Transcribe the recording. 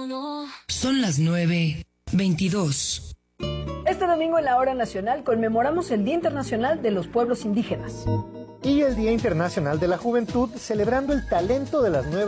Son las 9:22. Este domingo en la Hora Nacional conmemoramos el Día Internacional de los Pueblos Indígenas. Y el Día Internacional de la Juventud, celebrando el talento de las nuevas